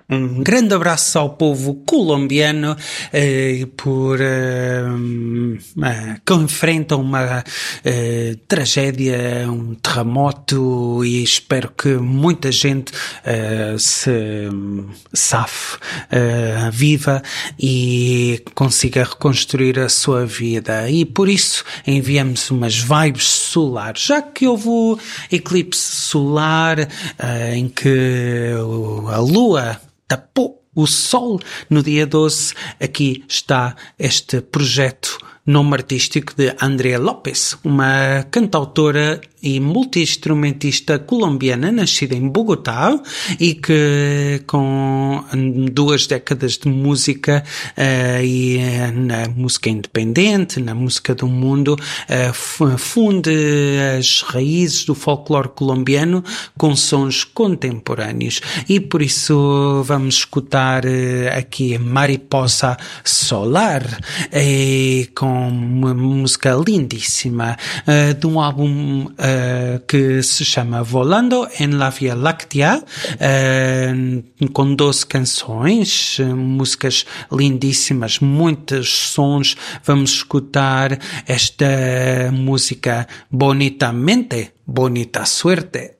Um grande abraço ao povo colombiano que enfrenta uma tragédia, um terremoto, e espero que muita gente se safe viva e consiga reconstruir a sua vida. E por isso enviamos umas vibes solares, já que houve o eclipse solar em que a Lua tapou o Sol no dia 12, aqui está este projeto, nome artístico de Andrea Lopez, uma cantautora e multi-instrumentista colombiana nascida em Bogotá e que com 2 décadas de música e na música independente, na música do mundo, funde as raízes do folclore colombiano com sons contemporâneos, e por isso vamos escutar aqui Mariposa Solar com uma música lindíssima de um álbum que se chama Volando en la Vía Láctea, com 12 canções, músicas lindíssimas, muitos sons. Vamos escutar esta música Bonitamente, Bonita Suerte.